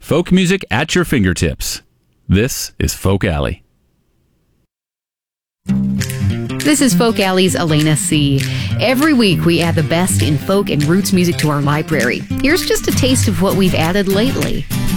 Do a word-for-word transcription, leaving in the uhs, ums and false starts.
Folk music at your fingertips. This is Folk Alley. This is Folk Alley's Elena C. Every week we add the best in folk and roots music to our library. Here's just a taste of what we've added lately.